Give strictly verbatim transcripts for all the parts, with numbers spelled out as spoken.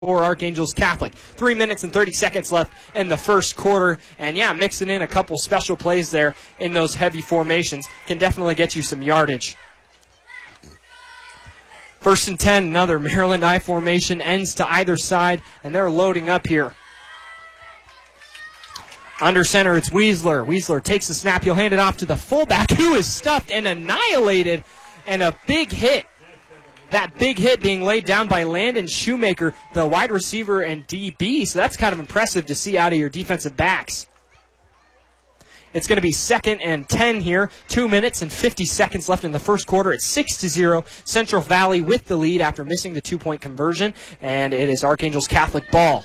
for Archangels Catholic. Three minutes and thirty seconds left in the first quarter. And yeah, mixing in a couple special plays there in those heavy formations can definitely get you some yardage. First and ten, another Maryland I formation, ends to either side, and they're loading up here. Under center, it's Weisler. Weisler takes the snap. He'll hand it off to the fullback, who is stuffed and annihilated, and a big hit. That big hit being laid down by Landon Shoemaker, the wide receiver and D B, so that's kind of impressive to see out of your defensive backs. It's going to be second and ten here. Two minutes and fifty seconds left in the first quarter. It's six to zero. Central Valley with the lead after missing the two-point conversion, and it is Archangels Catholic ball.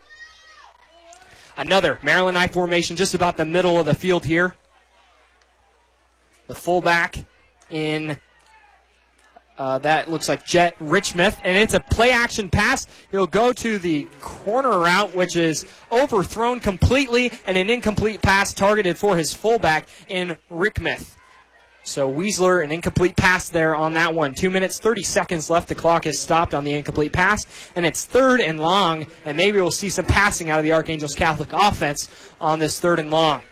Another Maryland I formation just about the middle of the field here. The fullback in... Uh, that looks like Jet Richmouth, and it's a play-action pass. He'll go to the corner route, which is overthrown completely, and an incomplete pass targeted for his fullback in Richmouth. So Weisler, an incomplete pass there on that one. Two minutes, thirty seconds left. The clock has stopped on the incomplete pass, and it's third and long, and maybe we'll see some passing out of the Archangels Catholic offense on this third and long.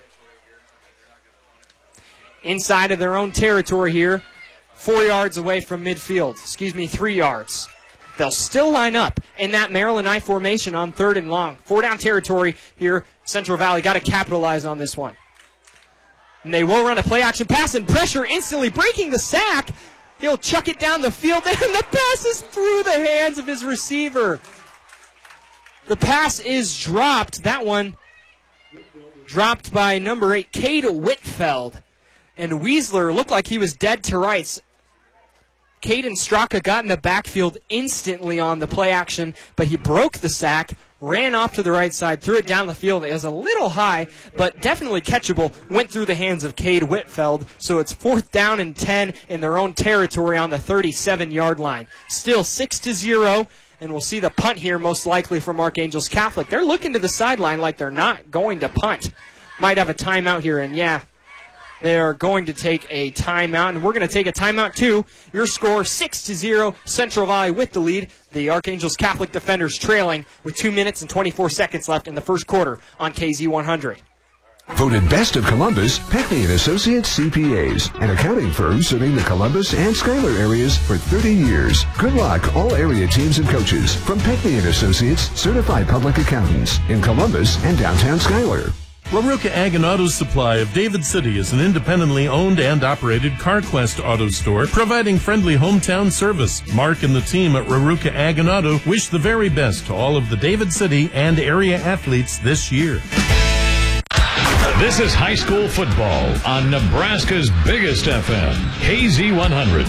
Inside of their own territory here. Four yards away from midfield. Excuse me, three yards. They'll still line up in that Maryland I formation on third and long. Four down territory here. Central Valley got to capitalize on this one. And they will run a play action pass, and pressure instantly breaking the sack. He'll chuck it down the field, and the pass is through the hands of his receiver. The pass is dropped. That one dropped by number eight, Cade Whitfeld. And Weisler looked like he was dead to rights. Caden Straka got in the backfield instantly on the play action, but he broke the sack, ran off to the right side, threw it down the field. It was a little high, but definitely catchable. Went through the hands of Cade Whitfeld, so it's fourth down and ten in their own territory on the thirty-seven-yard line. Still six to zero, and we'll see the punt here most likely from Archangels Catholic. They're looking to the sideline like they're not going to punt. Might have a timeout here, and yeah, they're going to take a timeout, and we're going to take a timeout too. Your score, six to zero, Central Valley with the lead. The Archangels Catholic defenders trailing with two minutes and twenty-four seconds left in the first quarter on K Z one hundred. Voted Best of Columbus, Peckney and Associates C P As, an accounting firm serving the Columbus and Schuyler areas for thirty years. Good luck, all area teams and coaches from Peckney and Associates, certified public accountants in Columbus and downtown Schuyler. LaRocca Ag and Auto Supply of David City is an independently owned and operated CarQuest auto store providing friendly hometown service. Mark and the team at LaRocca Ag and Auto wish the very best to all of the David City and area athletes this year. This is high school football on Nebraska's biggest F M, K Z one hundred.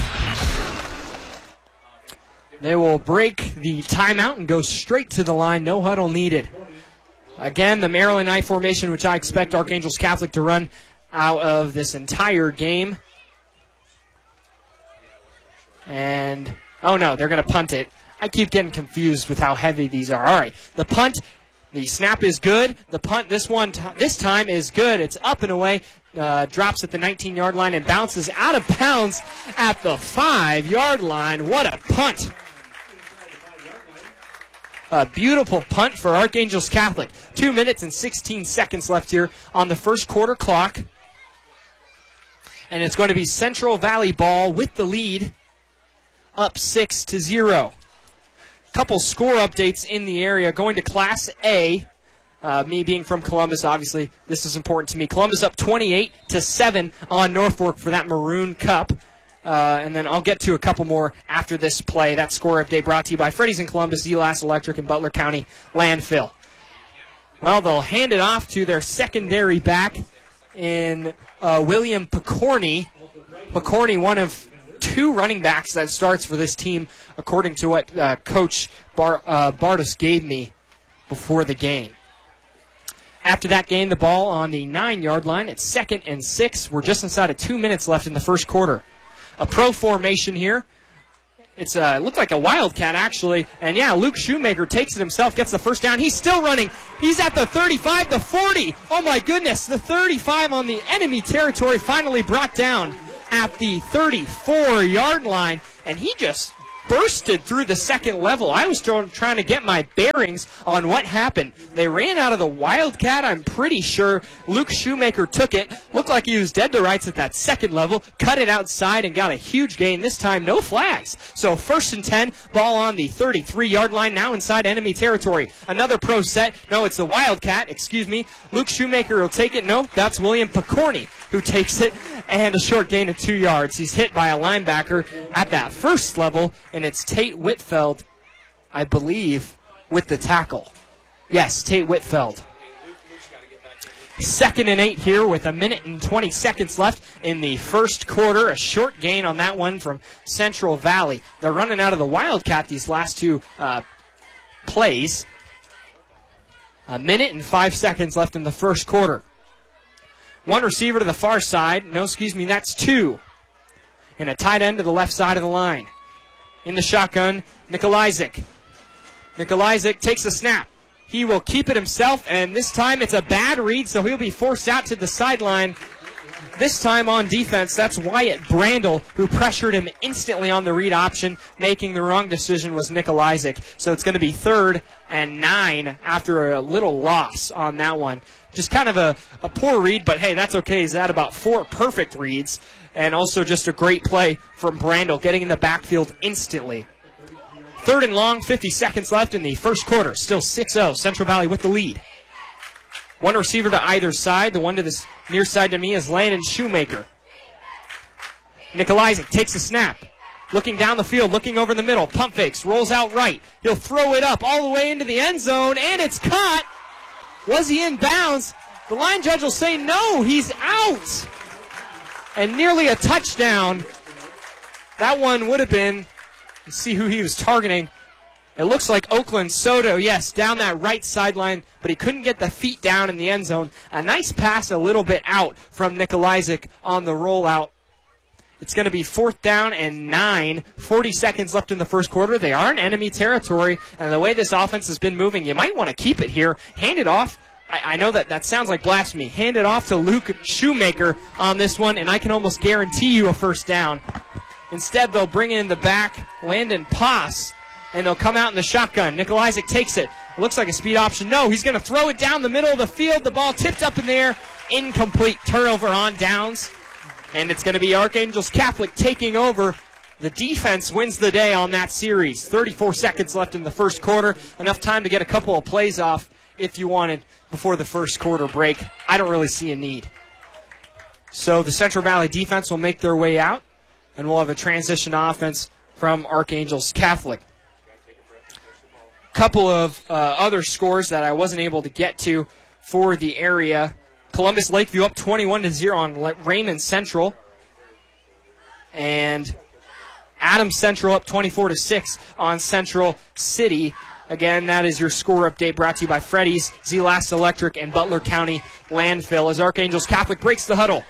They will break the timeout and go straight to the line. No huddle needed. Again, the Maryland I formation, which I expect Archangels Catholic to run out of this entire game. And, oh no, they're going to punt it. I keep getting confused with how heavy these are. All right, the punt, the snap is good. The punt this one, this time is good. It's up and away, uh, drops at the nineteen-yard line and bounces out of bounds at the five-yard line. What a punt. A beautiful punt for Archangels Catholic. Two minutes and sixteen seconds left here on the first quarter clock. And it's going to be Central Valley ball with the lead, up six to zero. Couple score updates in the area. Going to Class A. Uh, me being from Columbus, obviously, this is important to me. Columbus up twenty-eight to seven on Norfolk for that Maroon Cup. Uh, and then I'll get to a couple more after this play. That score update brought to you by Freddy's in Columbus, Elas Electric, and Butler County Landfill. Well, they'll hand it off to their secondary back in uh, William Picorni. Picorni, one of two running backs that starts for this team, according to what uh, Coach Bar- uh, Bartos gave me before the game. After that game, the ball on the nine-yard line. It's second and six. We're just inside of two minutes left in the first quarter. A pro formation here. It's uh, it looked like a wildcat, actually. And, yeah, Luke Shoemaker takes it himself, gets the first down. He's still running. He's at the thirty-five, the forty. Oh, my goodness. The thirty-five on the enemy territory finally brought down at the thirty-four-yard line. And he just bursted through the second level. I was trying to get my bearings on what happened. They ran out of the Wildcat, I'm pretty sure. Luke Shoemaker took it. Looked like he was dead to rights at that second level. Cut it outside and got a huge gain. This time, no flags. So first and ten, ball on the thirty-three-yard line, now inside enemy territory. Another pro set. No, it's the Wildcat, excuse me. Luke Shoemaker will take it. No, that's William Picorni who takes it, and a short gain of two yards. He's hit by a linebacker at that first level, and it's Tate Whitfeld, I believe, with the tackle. Yes, Tate Whitfeld. Second and eight here with a minute and twenty seconds left in the first quarter. A short gain on that one from Central Valley. They're running out of the Wildcat these last two uh, plays. A minute and five seconds left in the first quarter. One receiver to the far side. No, excuse me, that's two. And a tight end to the left side of the line. In the shotgun, Nikolajczyk. Nikolajczyk takes the snap. He will keep it himself, and this time it's a bad read, so he'll be forced out to the sideline. This time on defense, that's Wyatt Brandel, who pressured him instantly on the read option. Making the wrong decision was Nikolajczyk. So it's going to be third and nine after a little loss on that one. Just kind of a, a poor read, but hey, that's okay. He's at about four perfect reads, and also just a great play from Brandel, getting in the backfield instantly. Third and long, fifty seconds left in the first quarter. Still six oh, Central Valley with the lead. One receiver to either side. The one to the near side to me is Landon Shoemaker. Nikolajczyk takes the snap. Looking down the field, looking over the middle. Pump fakes, rolls out right. He'll throw it up all the way into the end zone, and it's caught. Was he in bounds? The line judge will say no, he's out. And nearly a touchdown. That one would have been, let's see who he was targeting. It looks like Oakland Soto, yes, down that right sideline, but he couldn't get the feet down in the end zone. A nice pass a little bit out from Nikolajczyk on the rollout. It's going to be fourth down and nine. forty seconds left in the first quarter. They are in enemy territory, and the way this offense has been moving, you might want to keep it here. Hand it off. I, I know that that sounds like blasphemy. Hand it off to Luke Shoemaker on this one, and I can almost guarantee you a first down. Instead, they'll bring in the back Landon Poss, and they'll come out in the shotgun. Nikolajczyk takes it. It looks like a speed option. No, he's going to throw it down the middle of the field. The ball tipped up in the air. Incomplete. Turnover on downs. And it's going to be Archangels Catholic taking over. The defense wins the day on that series. thirty-four seconds left in the first quarter. Enough time to get a couple of plays off if you wanted before the first quarter break. I don't really see a need. So the Central Valley defense will make their way out, and we'll have a transition offense from Archangels Catholic. Couple of uh, other scores that I wasn't able to get to for the area. Columbus Lakeview up twenty-one to zero on Raymond Central. And Adams Central up twenty-four to six on Central City. Again, that is your score update brought to you by Freddy's, Z-Last Electric, and Butler County Landfill as Archangels Catholic breaks the huddle.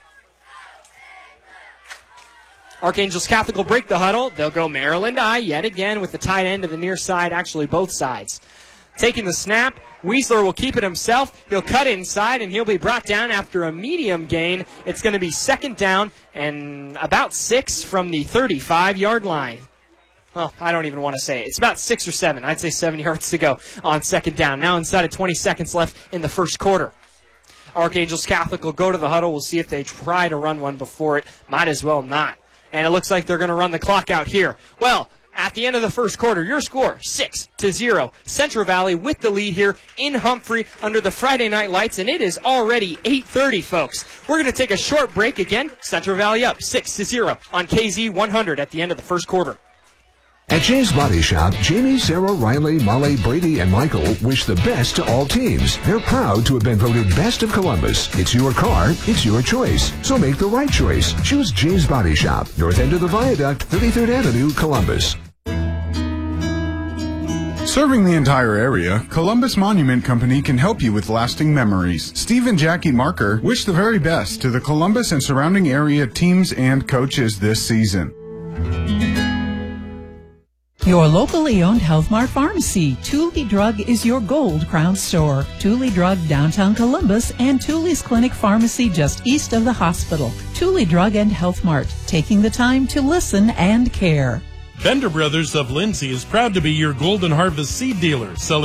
Archangels Catholic will break the huddle. They'll go Maryland I yet again with the tight end to the near side, actually both sides. Taking the snap, Weisler will keep it himself. He'll cut inside, and he'll be brought down after a medium gain. It's going to be second down and about six from the thirty-five-yard line. Well, I don't even want to say it. It's about six or seven. I'd say seven yards to go on second down. Now inside of twenty seconds left in the first quarter. Archangels Catholic will go to the huddle. We'll see if they try to run one before it. Might as well not. And it looks like they're going to run the clock out here. Well, at the end of the first quarter, your score, six to zero. Central Valley with the lead here in Humphrey under the Friday night lights, and it is already eight thirty, folks. We're going to take a short break again. Central Valley up six to zero on K Z one hundred at the end of the first quarter. At James Body Shop, Jamie, Sarah, Riley, Molly, Brady, and Michael wish the best to all teams. They're proud to have been voted Best of Columbus. It's your car, it's your choice. So make the right choice. Choose James Body Shop, north end of the Viaduct, thirty-third Avenue, Columbus. Serving the entire area, Columbus Monument Company can help you with lasting memories. Steve and Jackie Marker wish the very best to the Columbus and surrounding area teams and coaches this season. Your locally owned Health Mart Pharmacy. Thule Drug is your gold crown store. Thule Drug downtown Columbus and Thule's Clinic Pharmacy just east of the hospital. Thule Drug and Health Mart, taking the time to listen and care. Bender Brothers of Lindsay is proud to be your Golden Harvest seed dealer, selling